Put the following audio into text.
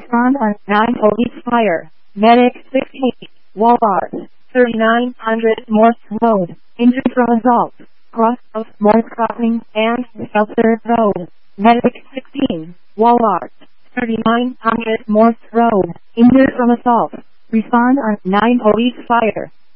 Respond on 9 Police Fire. Medic 16. Walmart. 3900 Morse Road. Injured from assault. Cross of Morse Crossing and Shelter Road. Medic 16. Walmart. 3900 Morse Road. Injured from assault. Respond on 9 Police Fire.